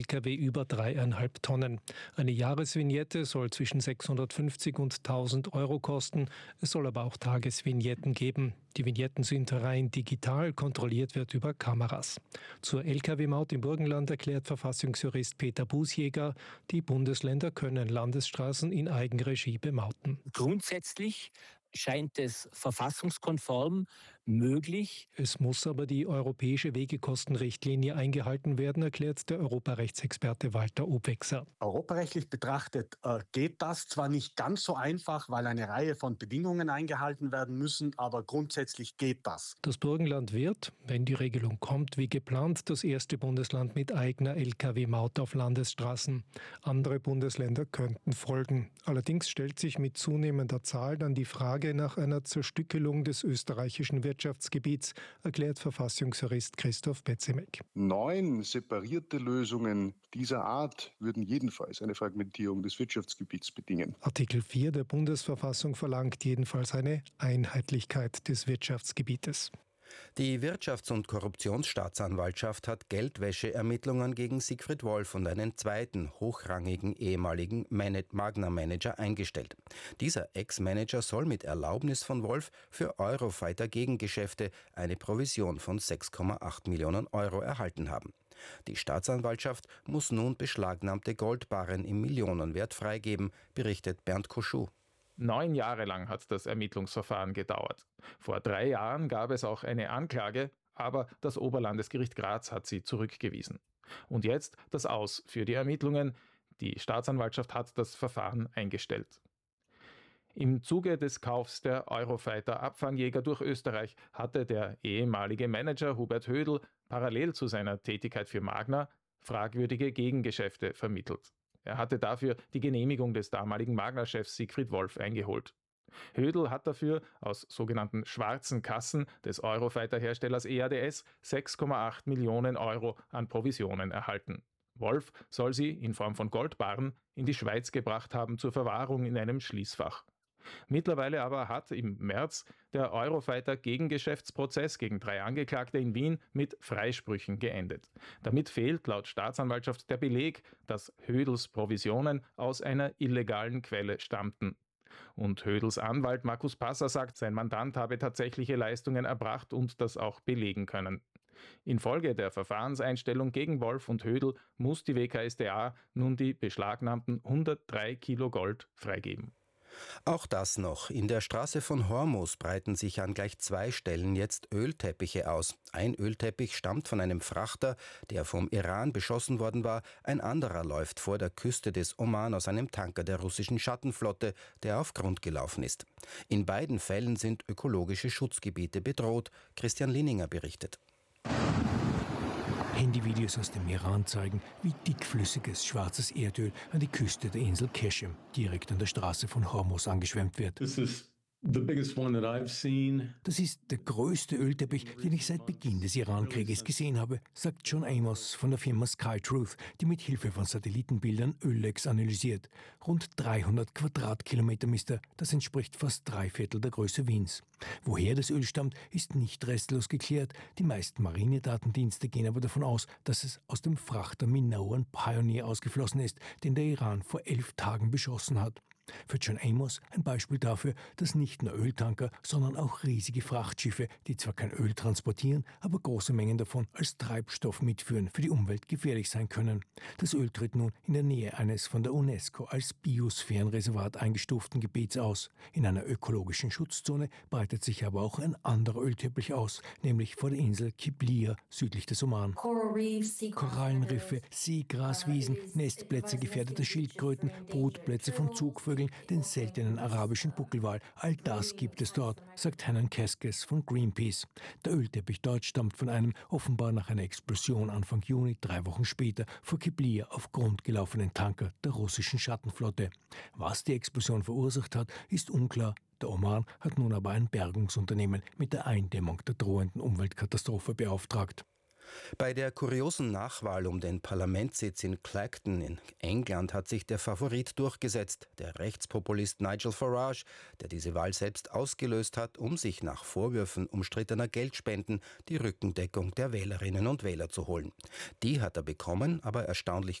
Lkw über 3,5 Tonnen. Eine Jahresvignette soll zwischen 650 und 1.000 Euro kosten. Es soll aber auch Tagesvignetten geben. Die Vignetten sind rein digital, kontrolliert wird über Kameras. Zur Lkw-Maut im Burgenland erklärt Verfassungsjurist Peter Busjäger, die Bundesländer können Landesstraßen in Eigenregie bemauten. Grundsätzlich scheint es verfassungskonform möglich. Es muss aber die europäische Wegekostenrichtlinie eingehalten werden, erklärt der Europarechtsexperte Walter Obwechser. Europarechtlich betrachtet geht das zwar nicht ganz so einfach, weil eine Reihe von Bedingungen eingehalten werden müssen, aber grundsätzlich geht das. Das Burgenland wird, wenn die Regelung kommt, wie geplant, das erste Bundesland mit eigener Lkw-Maut auf Landesstraßen. Andere Bundesländer könnten folgen. Allerdings stellt sich mit zunehmender Zahl dann die Frage nach einer Zerstückelung des österreichischen Wirtschaftsgebiets, erklärt Verfassungsjurist Christoph Betzemek. 9 separierte Lösungen dieser Art würden jedenfalls eine Fragmentierung des Wirtschaftsgebiets bedingen. Artikel 4 der Bundesverfassung verlangt jedenfalls eine Einheitlichkeit des Wirtschaftsgebietes. Die Wirtschafts- und Korruptionsstaatsanwaltschaft hat Geldwäscheermittlungen gegen Siegfried Wolf und einen zweiten hochrangigen ehemaligen Magna-Manager eingestellt. Dieser Ex-Manager soll mit Erlaubnis von Wolf für Eurofighter-Gegengeschäfte eine Provision von 6,8 Millionen Euro erhalten haben. Die Staatsanwaltschaft muss nun beschlagnahmte Goldbarren im Millionenwert freigeben, berichtet Bernd Koschuh. 9 Jahre lang hat das Ermittlungsverfahren gedauert. Vor 3 Jahren gab es auch eine Anklage, aber das Oberlandesgericht Graz hat sie zurückgewiesen. Und jetzt das Aus für die Ermittlungen. Die Staatsanwaltschaft hat das Verfahren eingestellt. Im Zuge des Kaufs der Eurofighter-Abfangjäger durch Österreich hatte der ehemalige Manager Hubert Hödl parallel zu seiner Tätigkeit für Magna fragwürdige Gegengeschäfte vermittelt. Er hatte dafür die Genehmigung des damaligen Magna-Chefs Siegfried Wolf eingeholt. Hödl hat dafür aus sogenannten schwarzen Kassen des Eurofighter-Herstellers EADS 6,8 Millionen Euro an Provisionen erhalten. Wolf soll sie in Form von Goldbarren in die Schweiz gebracht haben zur Verwahrung in einem Schließfach. Mittlerweile aber hat im März der Eurofighter-Gegengeschäftsprozess gegen 3 Angeklagte in Wien mit Freisprüchen geendet. Damit fehlt laut Staatsanwaltschaft der Beleg, dass Hödls Provisionen aus einer illegalen Quelle stammten. Und Hödls Anwalt Markus Passer sagt, sein Mandant habe tatsächliche Leistungen erbracht und das auch belegen können. Infolge der Verfahrenseinstellung gegen Wolf und Hödl muss die WKStA nun die beschlagnahmten 103 Kilo Gold freigeben. Auch das noch. In der Straße von Hormuz breiten sich an gleich 2 Stellen jetzt Ölteppiche aus. Ein Ölteppich stammt von einem Frachter, der vom Iran beschossen worden war. Ein anderer läuft vor der Küste des Oman aus einem Tanker der russischen Schattenflotte, der auf Grund gelaufen ist. In beiden Fällen sind ökologische Schutzgebiete bedroht. Christian Linninger berichtet. Handyvideos aus dem Iran zeigen, wie dickflüssiges schwarzes Erdöl an die Küste der Insel Keshem, direkt an der Straße von Hormuz, angeschwemmt wird. Das ist der größte Ölteppich, den ich seit Beginn des Iran-Krieges gesehen habe, sagt John Amos von der Firma SkyTruth, die mit Hilfe von Satellitenbildern Öllecks analysiert. Rund 300 Quadratkilometer misst er, das entspricht fast 3/4 der Größe Wiens. Woher das Öl stammt, ist nicht restlos geklärt. Die meisten Marinedatendienste gehen aber davon aus, dass es aus dem Frachter Minoan Pioneer ausgeflossen ist, den der Iran vor 11 Tagen beschossen hat. Für John Amos ein Beispiel dafür, dass nicht nur Öltanker, sondern auch riesige Frachtschiffe, die zwar kein Öl transportieren, aber große Mengen davon als Treibstoff mitführen, für die Umwelt gefährlich sein können. Das Öl tritt nun in der Nähe eines von der UNESCO als Biosphärenreservat eingestuften Gebiets aus. In einer ökologischen Schutzzone breitet sich aber auch ein anderer Ölteppich aus, nämlich vor der Insel Qiblia südlich des Oman. Korallenriffe, Seegraswiesen, Nestplätze gefährdeter Schildkröten, Brutplätze von Zugvögeln, den seltenen arabischen Buckelwal. All das gibt es dort, sagt Hanan Keskes von Greenpeace. Der Ölteppich dort stammt von einem offenbar nach einer Explosion Anfang Juni, 3 Wochen später, vor Qiblia auf Grund gelaufenen Tanker der russischen Schattenflotte. Was die Explosion verursacht hat, ist unklar. Der Oman hat nun aber ein Bergungsunternehmen mit der Eindämmung der drohenden Umweltkatastrophe beauftragt. Bei der kuriosen Nachwahl um den Parlamentssitz in Clacton in England hat sich der Favorit durchgesetzt, der Rechtspopulist Nigel Farage, der diese Wahl selbst ausgelöst hat, um sich nach Vorwürfen umstrittener Geldspenden die Rückendeckung der Wählerinnen und Wähler zu holen. Die hat er bekommen, aber erstaunlich